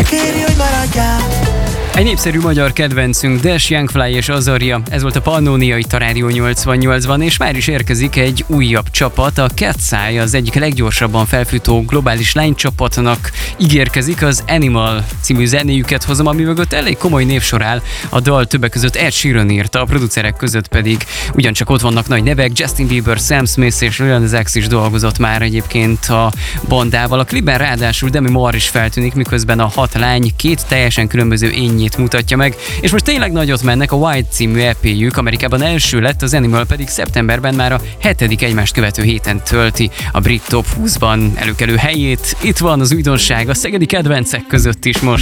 Kéri, hogy maradjál. Egy népszerű magyar kedvencünk, Dash, Youngfly és Azaria. Ez volt a Pannonia itt a Rádió 88-ban, és már is érkezik egy újabb csapat. A Cat's Eye az egyik leggyorsabban felfutó globális lánycsapatnak ígérkezik. Az Animal című zenéjüket hozom, ami mögött elég komoly névsor áll. A dal többek között Ed Sheeran írta, a producerek között pedig ugyancsak ott vannak nagy nevek. Justin Bieber, Sam Smith és Lil Nas X is dolgozott már egyébként a bandával. A klipben ráadásul Demi Moore is feltűnik, miközben a 6 lány 2 teljesen különböző énnyét mutatja meg, és most tényleg nagyot mennek. A White című EP-jük Amerikában első lett, az Animal pedig szeptemberben már a 7. egymást követő héten tölti a brit Top 20-ban előkelő helyét. Itt van az újdonság a szegedi kedvencek között is most.